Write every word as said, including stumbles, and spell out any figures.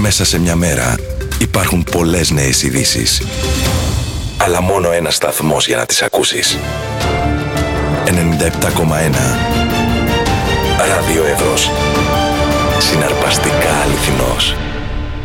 Μέσα σε μια μέρα υπάρχουν πολλές νέες ειδήσεις. Αλλά μόνο ένας σταθμός για να τις ακούσεις. ενενήντα επτά κόμμα ένα